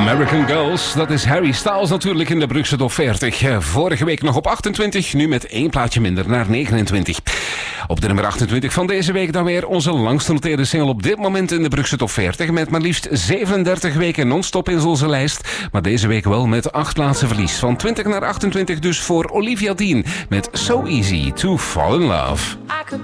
American Girls, dat is Harry Styles natuurlijk in de Brugse Top 40. Vorige week nog op 28, nu met 1 plaatje minder naar 29. Op de nummer 28 van deze week dan weer onze langst genoteerde single op dit moment in de Brugse Top 40. Met maar liefst 37 weken non-stop in onze lijst. Maar deze week wel met 8 plaatsen verlies. Van 20 naar 28 dus voor Olivia Dean met So Easy to Fall in Love. I could